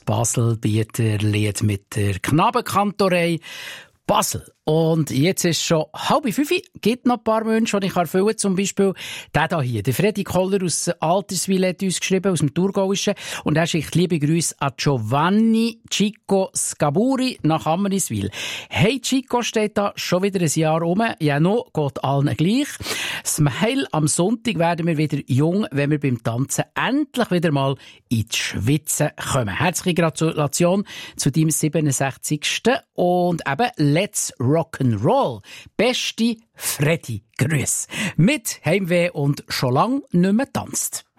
Basel Bieterlied mit der Knabenkantorei Basel. Und jetzt ist schon 4:30. Gibt noch ein paar Wünsche, die ich erfüllen kann. Zum Beispiel der hier. Der Freddy Koller aus Alterswil hat uns geschrieben, aus dem Thurgauischen. Und er schickt liebe Grüße an Giovanni Chico Scaburi nach Amriswil. Hey Chico, steht da schon wieder ein Jahr rum. Ja, no, geht allen gleich. Smile, am Sonntag werden wir wieder jung, wenn wir beim Tanzen endlich wieder mal ins Schwitzen kommen. Herzliche Gratulation zu deinem 67. Und eben, let's Rock'n'Roll. Beste Freddy Grüß. Mit Heimweh und schon lang nicht mehr tanzt.